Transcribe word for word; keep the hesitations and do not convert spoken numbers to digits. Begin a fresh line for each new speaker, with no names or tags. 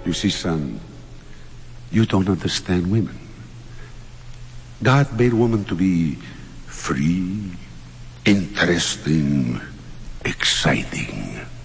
You see, son, you don't understand women. God made woman to be free, interesting, exciting.